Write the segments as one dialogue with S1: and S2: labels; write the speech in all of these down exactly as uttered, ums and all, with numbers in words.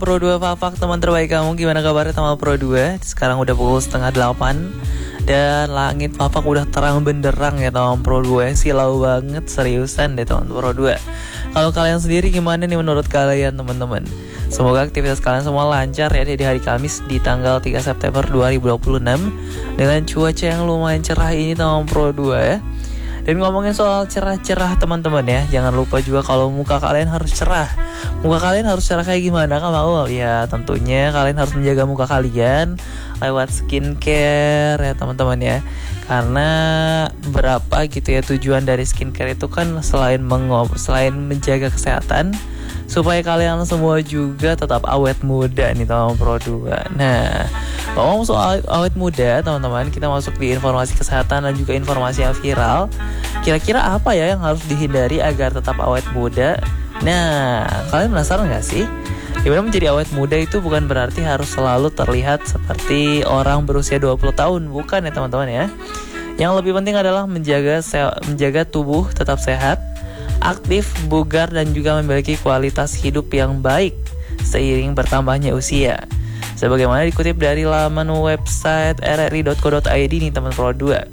S1: Pro dua Fafak, teman terbaik kamu. Gimana kabarnya teman Pro dua? Sekarang udah pukul setengah delapan dan langit Fafak udah terang benderang ya teman Pro dua. Silau banget, seriusan deh teman Pro dua. Kalau kalian sendiri gimana nih menurut kalian teman-teman? Semoga aktivitas kalian semua lancar ya di hari Kamis di tanggal tiga September dua ribu dua puluh enam dengan cuaca yang lumayan cerah ini teman Pro dua ya. Dan ngomongin soal cerah-cerah teman-teman ya, jangan lupa juga kalau muka kalian harus cerah. Muka kalian harus cerah kayak gimana kan mau? Ya tentunya kalian harus menjaga muka kalian lewat skincare ya teman-teman ya. Karena berapa gitu ya tujuan dari skincare itu kan selain mengob, selain menjaga kesehatan, supaya kalian semua juga tetap awet muda nih teman Pro dua. Nah, ngomong soal awet muda teman-teman, kita masuk di informasi kesehatan dan juga informasi yang viral. Kira-kira apa ya yang harus dihindari agar tetap awet muda? Nah, kalian penasaran gak sih? Dimana menjadi awet muda itu bukan berarti harus selalu terlihat seperti orang berusia dua puluh tahun. Bukan ya teman-teman ya. Yang lebih penting adalah menjaga se- menjaga tubuh tetap sehat, aktif, bugar, dan juga memiliki kualitas hidup yang baik seiring bertambahnya usia. Sebagaimana dikutip dari laman website r r i dot co dot i d nih teman Pro dua.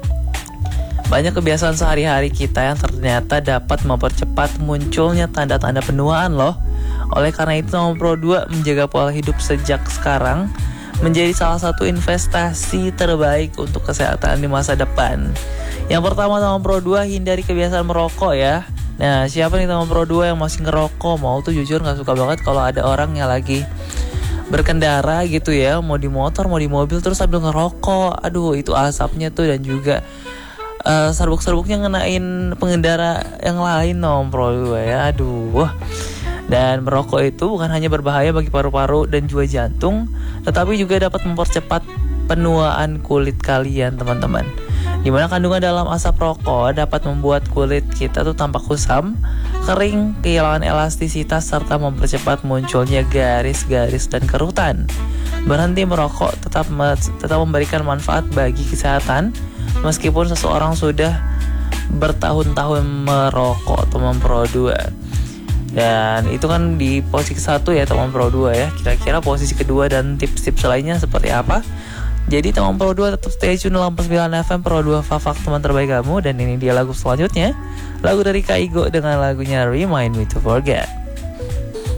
S1: Banyak kebiasaan sehari-hari kita yang ternyata dapat mempercepat munculnya tanda-tanda penuaan loh. Oleh karena itu teman Pro dua menjaga pola hidup sejak sekarang menjadi salah satu investasi terbaik untuk kesehatan di masa depan. Yang pertama teman Pro dua, hindari kebiasaan merokok ya. Nah, siapa nih teman Pro dua yang masih ngerokok? Mau tuh jujur gak suka banget kalau ada orang yang lagi berkendara gitu ya, mau di motor, mau di mobil terus sambil ngerokok. Aduh, itu asapnya tuh dan juga uh, serbuk-serbuknya ngenain pengendara yang lain teman Pro dua ya. Aduh. Dan merokok itu bukan hanya berbahaya bagi paru-paru dan juga jantung, tetapi juga dapat mempercepat penuaan kulit kalian teman-teman. Dimana kandungan dalam asap rokok dapat membuat kulit kita tuh tampak kusam, kering, kehilangan elastisitas, serta mempercepat munculnya garis-garis dan kerutan. Berhenti merokok tetap tetap memberikan manfaat bagi kesehatan, meskipun seseorang sudah bertahun-tahun merokok teman Pro dua. Dan itu kan di posisi satu ya teman Pro dua ya. Kira-kira posisi kedua dan tips-tips lainnya seperti apa? Jadi teman Pro dua tetap stay tune dalam sembilan F M Pro dua Fafak, teman terbaik kamu. Dan ini dia lagu selanjutnya, lagu dari Kaigo dengan lagunya Remind Me to Forget.